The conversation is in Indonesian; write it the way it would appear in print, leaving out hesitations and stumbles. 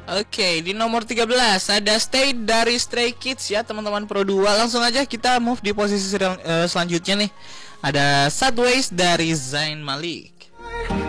Oke, di nomor 13 ada Stay dari Stray Kids ya teman-teman Pro 2. Langsung aja kita move di posisi selanjutnya nih. Ada Sideways dari Zayn Malik.